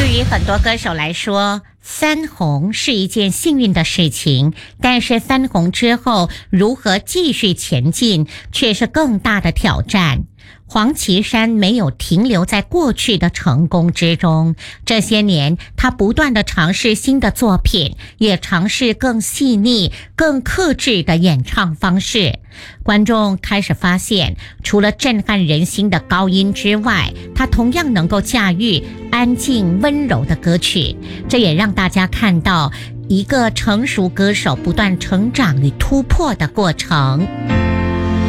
对于很多歌手来说，翻红是一件幸运的事情，但是翻红之后如何继续前进却是更大的挑战。黄绮珊没有停留在过去的成功之中，这些年她不断地尝试新的作品，也尝试更细腻、更克制的演唱方式。观众开始发现，除了震撼人心的高音之外，她同样能够驾驭安静温柔的歌曲，这也让大家看到一个成熟歌手不断成长与突破的过程。